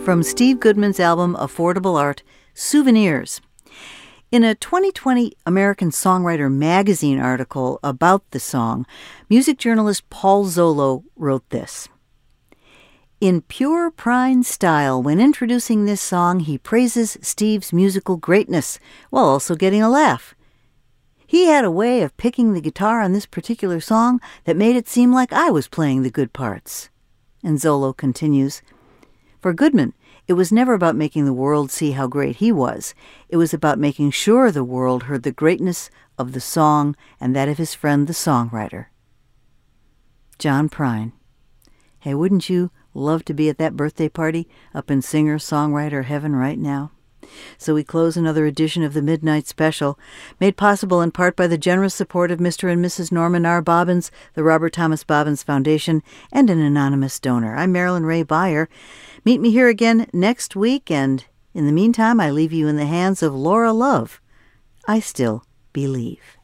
from Steve Goodman's album Affordable Art, Souvenirs. In a 2020 American Songwriter magazine article about the song, music journalist Paul Zollo wrote this. In pure Prine style, when introducing this song, he praises Steve's musical greatness while also getting a laugh. He had a way of picking the guitar on this particular song that made it seem like I was playing the good parts. And Zollo continues, for Goodman, it was never about making the world see how great he was. It was about making sure the world heard the greatness of the song and that of his friend, the songwriter. John Prine. Hey, wouldn't you love to be at that birthday party up in singer-songwriter heaven right now? So we close another edition of the Midnight Special, made possible in part by the generous support of Mr. and Mrs. Norman R. Bobbins, the Robert Thomas Bobbins Foundation, and an anonymous donor. I'm Marilyn Ray Beyer. Meet me here again next week, and in the meantime, I leave you in the hands of Laura Love. I Still Believe.